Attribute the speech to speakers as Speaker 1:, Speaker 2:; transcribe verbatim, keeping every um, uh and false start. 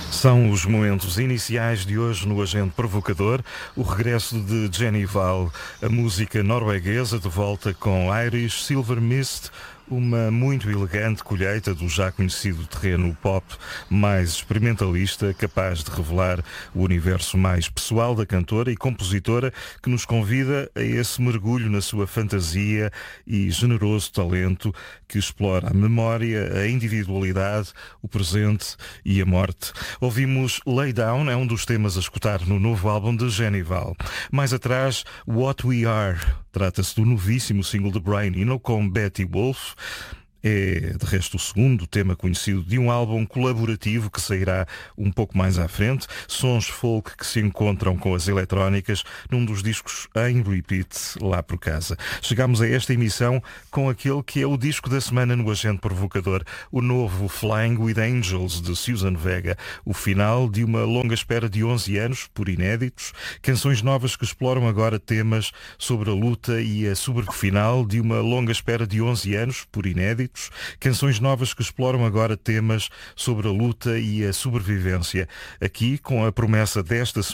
Speaker 1: São os momentos iniciais de hoje no Agente Provocador, o regresso de Jenny Val, a música norueguesa de volta com Irish Silver Mist, uma muito elegante colheita do já conhecido terreno pop mais experimentalista, capaz de revelar o universo mais pessoal da cantora e compositora, que nos convida a esse mergulho na sua fantasia e generoso talento, que explora a memória, a individualidade, o presente e a morte. Ouvimos Lay Down, é um dos temas a escutar no novo álbum de Jenny Val. Mais atrás, What We Are. Trata-se do novíssimo single de Brian Eno com Betty Wolf. É, de resto, o segundo tema conhecido de um álbum colaborativo que sairá um pouco mais à frente. Sons folk que se encontram com as eletrónicas num dos discos em repeat lá por casa. Chegamos a esta emissão com aquele que é o disco da semana no Agente Provocador, o novo Flying with Angels de Suzanne Vega, o final de uma longa espera de onze anos por inéditos, canções novas que exploram agora temas sobre a luta e a sobre final de uma longa espera de onze anos por inéditos, canções novas que exploram agora temas sobre a luta e a sobrevivência, aqui com a promessa desta